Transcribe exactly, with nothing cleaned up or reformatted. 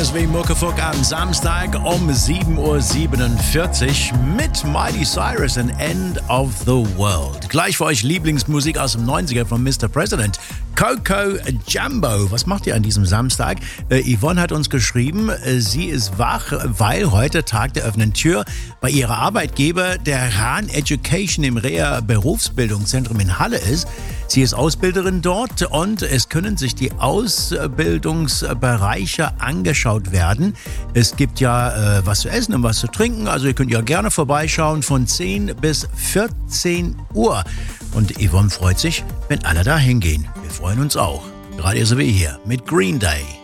S W Muckefuck am Samstag um sieben Uhr siebenundvierzig mit Miley Cyrus and End of the World. Gleich für euch Lieblingsmusik aus dem neunziger von Mister President. Coco Jumbo. Was macht ihr an diesem Samstag? Äh, Yvonne hat uns geschrieben, äh, sie ist wach, weil heute Tag der offenen Tür bei ihrer Arbeitgeber, der Rahn Education im Reha Berufsbildungszentrum in Halle ist. Sie ist Ausbilderin dort und es können sich die Ausbildungsbereiche angeschaut werden. Es gibt ja äh, was zu essen und was zu trinken, also ihr könnt ja gerne vorbeischauen von zehn bis vierzehn Uhr. Und Yvonne freut sich, wenn alle da hingehen. Wir freuen uns auch. Gerade so wie hier mit Green Day.